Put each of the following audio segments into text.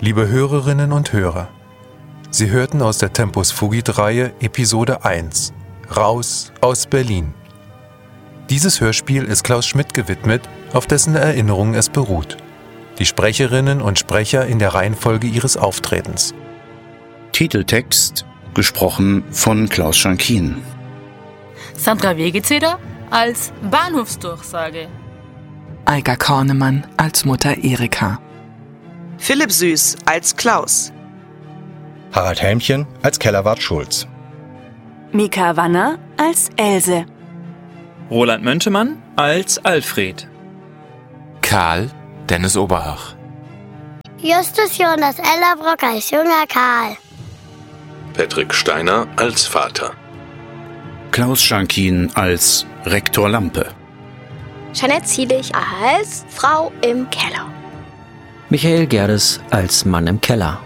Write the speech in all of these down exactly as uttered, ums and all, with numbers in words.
Liebe Hörerinnen und Hörer, Sie hörten aus der Tempus Fugit-Reihe Episode eins, Raus aus Berlin. Dieses Hörspiel ist Klaus Schmidt gewidmet, auf dessen Erinnerung es beruht. Die Sprecherinnen und Sprecher in der Reihenfolge ihres Auftretens. Titeltext, gesprochen von Klaus Schankin. Sandra Wegezeder als Bahnhofsdurchsage. Eiger Kornemann als Mutter Erika. Philipp Süß als Klaus. Harald Helmchen als Kellerwart Schulz. Mika Wanner als Else. Roland Möntemann als Alfred. Karl Dennis Oberhach. Justus Jonas Ellerbrock als junger Karl. Patrick Steiner als Vater. Klaus Schankin als Rektor Lampe. Jeanette Zielich als Frau im Keller. Michael Gerdes als Mann im Keller.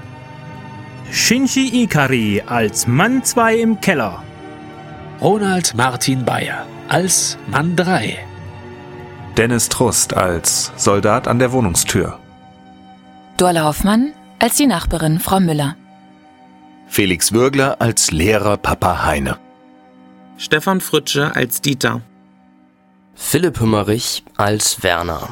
Shinji Ikari als Mann zwei im Keller. Ronald Martin Bayer als Mann drei. Dennis Trust als Soldat an der Wohnungstür. Dorla Hoffmann als die Nachbarin Frau Müller. Felix Würgler als Lehrer Papa Heine. Stefan Fritsche als Dieter. Philipp Hümmerich als Werner.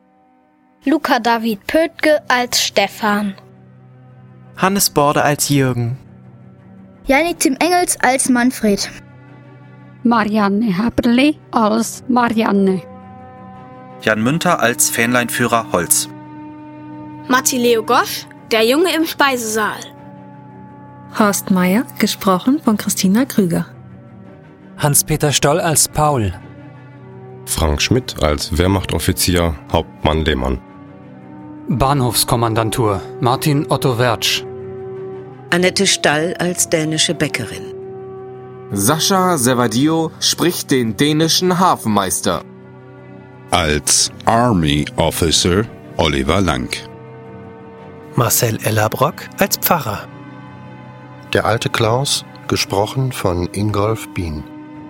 Luca David Pötke als Stefan. Hannes Borde als Jürgen. Jannik Tim Engels als Manfred. Marianne Haberle als Marianne. Jan Münter als Fähnleinführer Holz. Matti Leo Gosch, der Junge im Speisesaal. Horst Meier, gesprochen von Christina Krüger. Hans-Peter Stoll als Paul. Frank Schmidt als Wehrmachtoffizier Hauptmann Lehmann. Bahnhofskommandantur Martin Otto Wertsch. Annette Stall als dänische Bäckerin. Sascha Servadio spricht den dänischen Hafenmeister. Als Army Officer Oliver Lang. Marcel Ellerbrock als Pfarrer. Der alte Klaus, gesprochen von Ingolf Bien.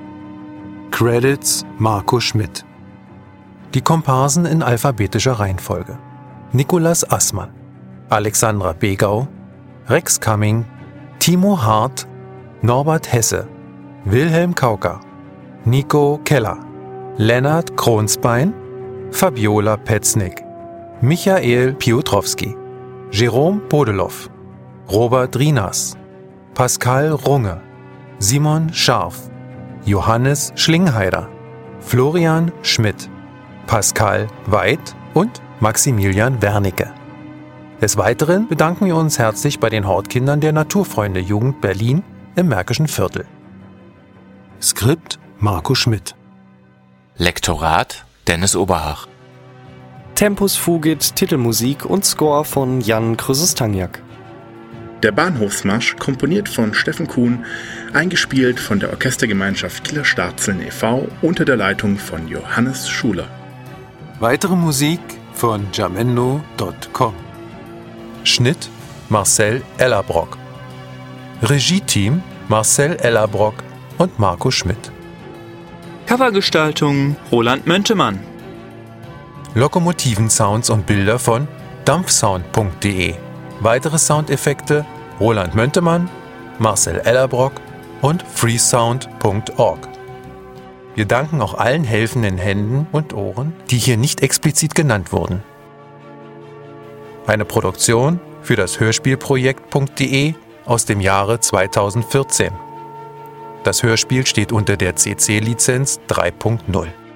Credits Marco Schmidt. Die Komparsen in alphabetischer Reihenfolge. Nikolas Assmann, Alexandra Begau, Rex Cumming, Timo Hart, Norbert Hesse, Wilhelm Kauka, Nico Keller, Lennart Kronsbein, Fabiola Petznick, Michael Piotrowski, Jerome Podelow, Robert Rinas, Pascal Runge, Simon Scharf, Johannes Schlingheider, Florian Schmidt, Pascal Weid und Maximilian Wernicke. Des Weiteren bedanken wir uns herzlich bei den Hortkindern der Naturfreunde Jugend Berlin im Märkischen Viertel. Skript Marco Schmidt. Lektorat Dennis Oberhach. Tempus Fugit, Titelmusik und Score von Jan Krüsus-Tangyak. Der Bahnhofsmarsch, komponiert von Steffen Kuhn, eingespielt von der Orchestergemeinschaft Kieler Staatzeln e V unter der Leitung von Johannes Schuler. Weitere Musik von jamendo punkt com. Schnitt Marcel Ellerbrock. Regie-Team Marcel Ellerbrock und Marco Schmidt. Covergestaltung Roland Möntemann. Lokomotiven-Sounds und Bilder von dampfsound punkt de. Weitere Soundeffekte Roland Möntemann, Marcel Ellerbrock und freesound punkt org. Wir danken auch allen helfenden Händen und Ohren, die hier nicht explizit genannt wurden. Eine Produktion für das Hörspielprojekt.de aus dem Jahre zweitausendvierzehn. Das Hörspiel steht unter der C C-Lizenz drei punkt null.